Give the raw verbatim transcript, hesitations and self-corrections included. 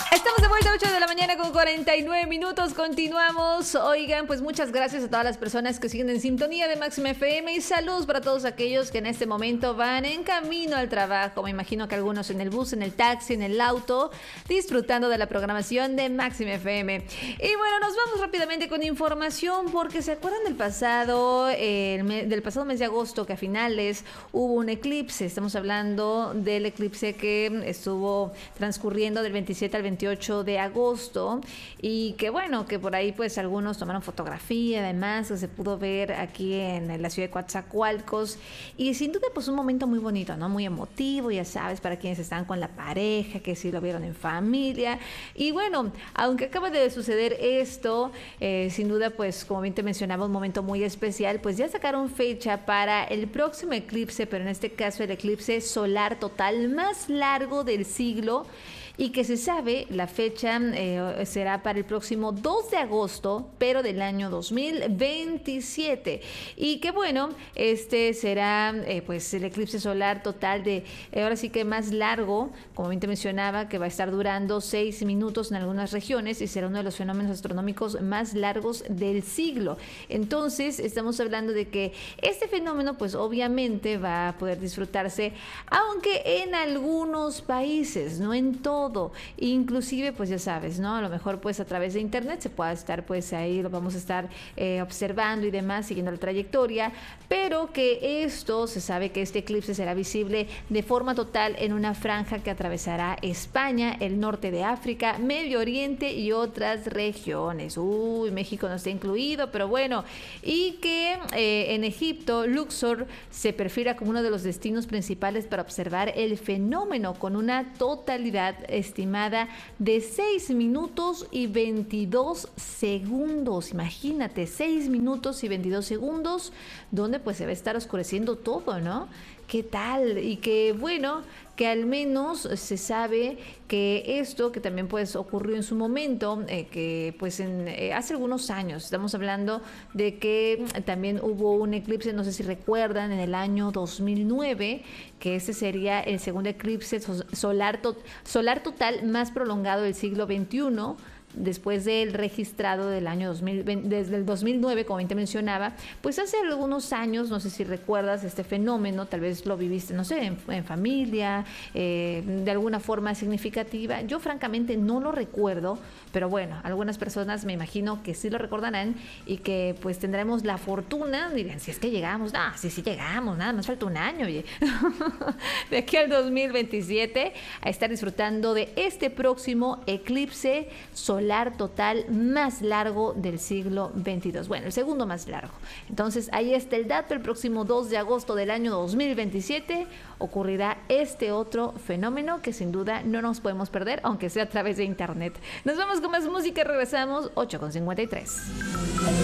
Estamos de vuelta, ocho de la mañana con cuarenta y nueve minutos. Continuamos. Oigan, pues muchas gracias a todas las personas que siguen en sintonía de Máxima F M y saludos para todos aquellos que en este momento van en camino al trabajo. Me imagino que algunos en el bus, en el taxi, en el auto, disfrutando de la programación de Máxima F M. Y bueno, nos vamos rápidamente con información porque se acuerdan del pasado, eh, el mes, del pasado mes de agosto, que a finales hubo un eclipse. Estamos hablando del eclipse que estuvo transcurriendo del veintisiete al veintiocho de agosto y que bueno, que por ahí pues algunos tomaron fotografía, además que se pudo ver aquí en la ciudad de Coatzacoalcos y sin duda pues un momento muy bonito, ¿no? Muy emotivo, ya sabes, para quienes están con la pareja, que sí lo vieron en familia y bueno, aunque acaba de suceder esto, eh, sin duda pues como bien te mencionaba, un momento muy especial, pues ya sacaron fecha para el próximo eclipse, pero en este caso el eclipse solar total más largo del siglo y que se sabe la fecha eh, será para el próximo dos de agosto, pero del año dos mil veintisiete. Y que bueno, este será eh, pues el eclipse solar total de, eh, ahora sí que más largo, como bien te mencionaba, que va a estar durando seis minutos en algunas regiones y será uno de los fenómenos astronómicos más largos del siglo. Entonces, estamos hablando de que este fenómeno, pues obviamente va a poder disfrutarse, aunque en algunos países, no en todos. Inclusive pues ya sabes, ¿no? A lo mejor pues a través de internet se pueda estar pues ahí, lo vamos a estar eh, observando y demás, siguiendo la trayectoria, pero que esto se sabe que este eclipse será visible de forma total en una franja que atravesará España, el norte de África, Medio Oriente y otras regiones. Uy, México no está incluido, pero bueno, y que eh, en Egipto, Luxor se perfila como uno de los destinos principales para observar el fenómeno con una totalidad estimada de seis minutos y veintidós segundos. Imagínate, seis minutos y veintidós segundos, donde pues se va a estar oscureciendo todo, ¿no? ¿Qué tal? Y que bueno, que al menos se sabe que esto, que también pues ocurrió en su momento, eh, que pues en, eh, hace algunos años, estamos hablando de que también hubo un eclipse, no sé si recuerdan, en el año dos mil nueve, que ese sería el segundo eclipse solar, to- solar total más prolongado del siglo veintiuno, después del registrado del año dos mil veinte, desde el dos mil nueve, como bien te mencionaba, pues hace algunos años, no sé si recuerdas este fenómeno, tal vez lo viviste, no sé, en, en familia, eh, de alguna forma significativa. Yo francamente no lo recuerdo, pero bueno, algunas personas me imagino que sí lo recordarán y que pues tendremos la fortuna, dirían, si es que llegamos, no, sí, sí llegamos, nada más falta un año, oye, de aquí al dos mil veintisiete, a estar disfrutando de este próximo eclipse solar solar total más largo del siglo veintidós. Bueno, el segundo más largo. Entonces, ahí está el dato. El próximo dos de agosto del año dos mil veintisiete ocurrirá este otro fenómeno que sin duda no nos podemos perder, aunque sea a través de internet. Nos vamos con más música. Regresamos ocho con cincuenta y tres.